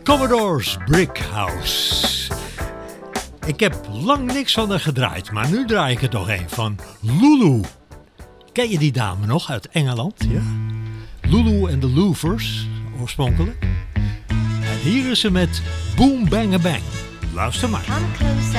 Commodore's Brick House. Ik heb lang niks van haar gedraaid, maar nu draai ik er toch een van Lulu. Ken je die dame nog uit Engeland? Ja? Lulu en de Louvers, oorspronkelijk. En hier is ze met Boom Bang a Bang. Luister maar. Come closer.